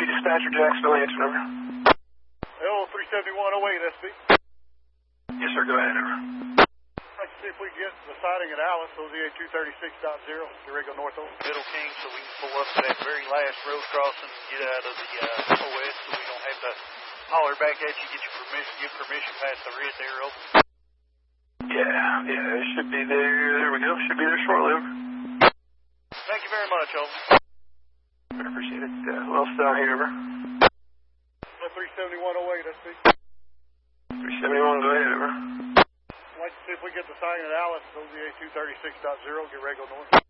SB Dispatcher, Jacksonville, answer number. L37108, SB. Yes, sir, go ahead, over. I'd like to see if we can get the sighting at Alice, OZA 236.0, Dorego North Oak. Middle King, so we can pull up to that very last road crossing and get out of the OS so we don't have to holler back at you, give permission past the red there, over. Yeah, it should be there. There we go. Should be there shortly, over. Thank you very much, over. I appreciate it. Well, down here, over. L37108, SB. 371, go ahead, over. I'd like to see if we can get the sighting at Alice, OZA 236.0, Dorego North.